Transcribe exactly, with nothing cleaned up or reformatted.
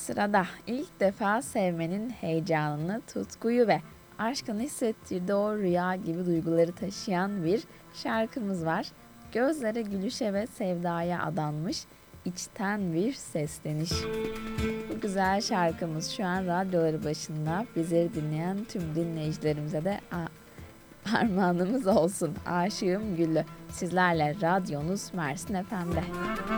Sırada ilk defa sevmenin heyecanını, tutkuyu ve aşkın hissettirdiği o rüya gibi duyguları taşıyan bir şarkımız var. Gözlere, gülüşe ve sevdaya adanmış içten bir sesleniş. Bu güzel şarkımız şu an radyoları başında bizleri dinleyen tüm dinleyicilerimize de armağanımız olsun. Aşığım Güllü. Sizlerle radyonuz Mersin F M'de.